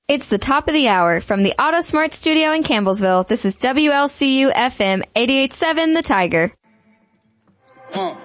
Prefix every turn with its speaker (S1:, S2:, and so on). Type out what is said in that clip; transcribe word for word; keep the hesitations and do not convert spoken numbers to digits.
S1: It's the top of the hour from the AutoSmart studio in Campbellsville. This is W L C U F M eighty-eight point seven The Tiger.
S2: Uh.